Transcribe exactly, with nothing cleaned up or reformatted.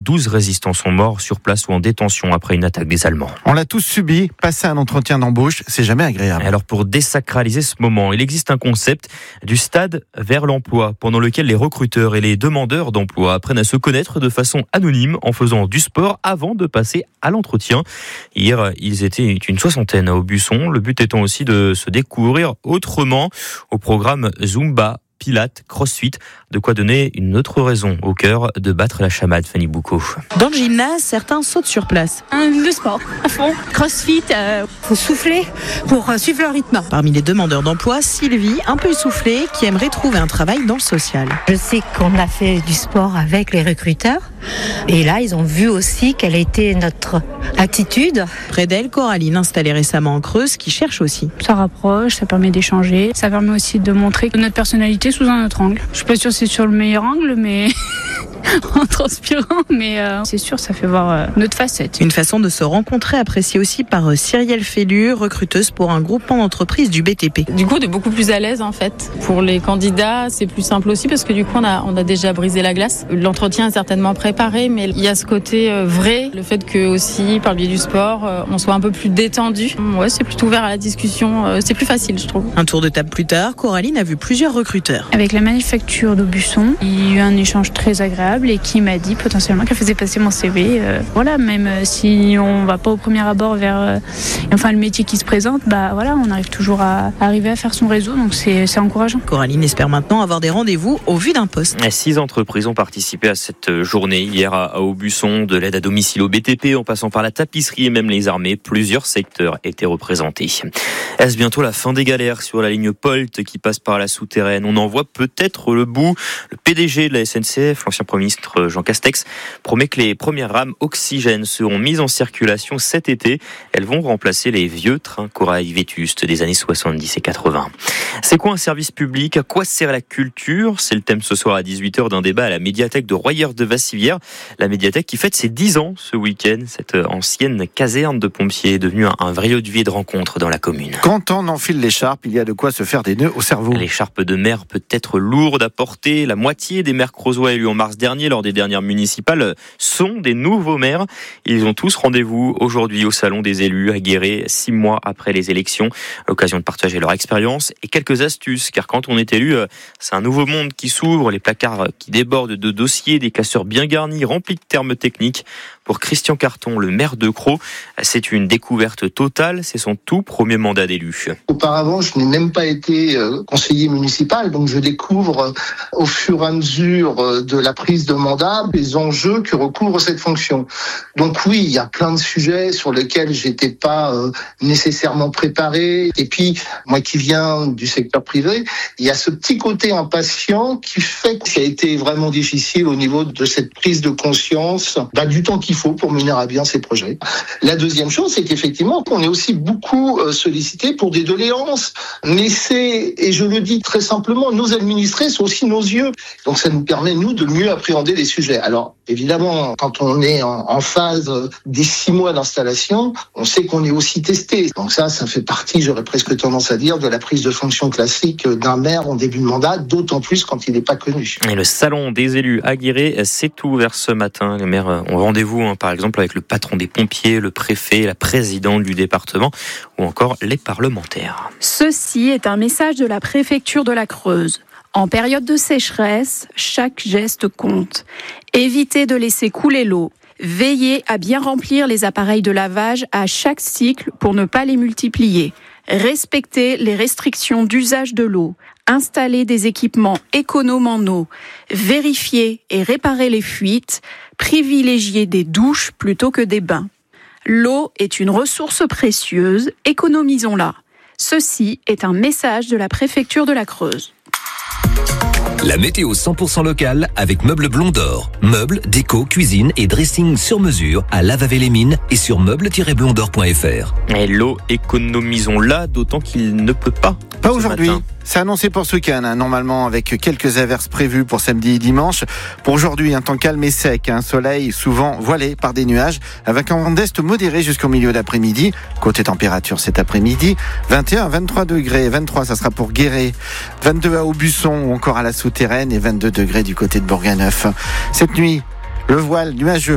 douze résistants sont morts sur place ou en détention après une attaque des Allemands. On l'a tous subi, passer un entretien d'embauche, c'est jamais agréable. Alors pour désacraliser ce moment, il existe un concept du stade vers l'emploi, pendant lequel les recruteurs et les demandeurs d'emploi apprennent à se connaître de façon anonyme en faisant du sport avant de passer à l'entretien. Hier, ils étaient une soixantaine à Aubusson, le but étant aussi de se découvrir autrement au programme Zumba, Pilates, Crossfit, de quoi donner une autre raison au cœur de battre la chamade. Fanny Boucaud. Dans le gymnase, certains sautent sur place. Un, le sport, à fond. Crossfit, euh, faut souffler pour euh, suivre le rythme. Parmi les demandeurs d'emploi, Sylvie, un peu essoufflée, qui aimerait trouver un travail dans le social. Je sais qu'on a fait du sport avec les recruteurs. Et là, ils ont vu aussi quelle était notre attitude. Près d'elle, Coraline, installée récemment en Creuse, qui cherche aussi. Ça rapproche, ça permet d'échanger. Ça permet aussi de montrer notre personnalité sous un autre angle. Je suis pas sûre que c'est sur le meilleur angle, mais en transpirant, mais euh, c'est sûr, ça fait voir euh, notre facette. Une façon de se rencontrer appréciée aussi par euh, Cyrielle Fellu, recruteuse pour un groupement d'entreprises du B T P. Du coup, de beaucoup plus à l'aise en fait. Pour les candidats, c'est plus simple aussi parce que du coup, on a, on a déjà brisé la glace. L'entretien est certainement préparé, mais il y a ce côté euh, vrai, le fait que aussi, par le biais du sport, euh, on soit un peu plus détendu. Ouais, c'est plutôt ouvert à la discussion, euh, c'est plus facile, je trouve. Un tour de table plus tard, Coraline a vu plusieurs recruteurs. Avec la manufacture d'Aubusson, il y a eu un échange très agréable et qui m'a dit potentiellement qu'elle faisait passer mon C V. Euh, voilà, même si on va pas au premier abord vers euh, enfin le métier qui se présente, bah voilà, on arrive toujours à, à arriver à faire son réseau, donc c'est, c'est encourageant. Coraline espère maintenant avoir des rendez-vous au vu d'un poste. Six entreprises ont participé à cette journée hier à Aubusson, de l'aide à domicile au B T P en passant par la tapisserie et même les armées. Plusieurs secteurs étaient représentés. Est-ce bientôt la fin des galères sur la ligne Polt qui passe par la souterraine? On en voit peut-être le bout. Le P D G de la S N C F, l'ancien Premier ministre Jean Castex, promet que les premières rames oxygène seront mises en circulation cet été. Elles vont remplacer les vieux trains corail vétustes des années soixante-dix et quatre-vingts. C'est quoi un service public? À quoi sert la culture? C'est le thème ce soir à dix-huit heures d'un débat à la médiathèque de Royers-de-Vassivière. La médiathèque qui fête ses dix ans ce week-end. Cette ancienne caserne de pompiers est devenue un vrai lieu de vie et de rencontre dans la commune. Quand on enfile l'écharpe, il y a de quoi se faire des nœuds au cerveau. L'écharpe de maire peut être lourde à porter. La moitié des maires creusois élus en mars dernier lors des dernières municipales sont des nouveaux maires. Ils ont tous rendez-vous aujourd'hui au salon des élus à Guéret, six mois après les élections. L'occasion de partager leur expérience et quelques astuces, car quand on est élu, c'est un nouveau monde qui s'ouvre, les placards qui débordent de dossiers, des classeurs bien garnis, remplis de termes techniques. Pour Christian Carton, le maire de Crau, c'est une découverte totale, c'est son tout premier mandat d'élu. Auparavant, je n'ai même pas été conseiller municipal, donc je découvre au fur et à mesure de la prise de mandat les enjeux que recouvre cette fonction. Donc oui, il y a plein de sujets sur lesquels j'étais pas nécessairement préparé. Et puis, moi qui viens du secteur privé, il y a ce petit côté impatient qui fait que ça a été vraiment difficile au niveau de cette prise de conscience, bah, du temps qu'il faut pour mener à bien ces projets. La deuxième chose, c'est qu'effectivement, on est aussi beaucoup sollicité pour des doléances. Mais c'est, et je le dis très simplement, nos administrés sont aussi nos yeux. Donc ça nous permet, nous, de mieux appréhender les sujets. Alors, évidemment, quand on est en, en phase des six mois d'installation, on sait qu'on est aussi testé. Donc ça, ça fait partie, j'aurais presque tendance à dire, de la prise de fonction classique d'un maire en début de mandat, d'autant plus quand il n'est pas connu. Et le salon des élus à Guéret s'est ouvert ce matin. Les maires ont rendez-vous, hein, par exemple, avec le patron des pompiers, le préfet, la présidente du département ou encore les parlementaires. Ceci est un message de la préfecture de la Creuse. En période de sécheresse, chaque geste compte. Évitez de laisser couler l'eau. Veillez à bien remplir les appareils de lavage à chaque cycle pour ne pas les multiplier. Respectez les restrictions d'usage de l'eau. Installez des équipements économes en eau. Vérifiez et réparez les fuites. Privilégiez des douches plutôt que des bains. L'eau est une ressource précieuse, économisons-la. Ceci est un message de la préfecture de la Creuse. La météo cent pour cent locale avec Meubles Blond d'Or. Meubles, déco, cuisine et dressing sur mesure à Lavavé-les-Mines et sur meubles tiret blond d'or point f r. Et l'eau, économisons-la, d'autant qu'il ne pleut pas. Pas aujourd'hui. C'est annoncé pour ce week-end, hein, normalement, avec quelques averses prévues pour samedi et dimanche. Pour aujourd'hui, un temps calme et sec, un soleil souvent voilé par des nuages, avec un vent d'est modéré jusqu'au milieu d'après-midi. Côté température cet après-midi, vingt et un à vingt-trois degrés, vingt-trois ça sera pour Guéret, vingt-deux à Aubusson ou encore à la Souterraine et vingt-deux degrés du côté de Bourganeuf. Cette nuit, le voile nuageux